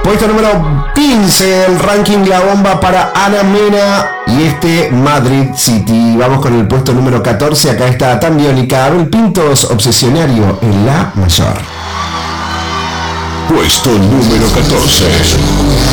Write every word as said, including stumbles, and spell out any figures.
Puesto número quince del ranking La Bomba para Ana Mena y este Madrid City. Vamos con el puesto número catorce. Acá está Tan Biónica, Abel Pintos, Obsesionario en La Mayor. Puesto número catorce.